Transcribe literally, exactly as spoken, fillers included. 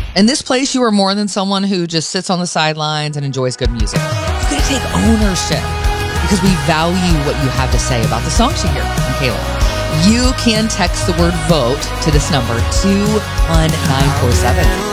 In this place, you are more than someone who just sits on the sidelines and enjoys good music. You're going to take ownership because we value what you have to say about the songs you hear from Kayla. You can text the word vote to this number, two one nine four seven.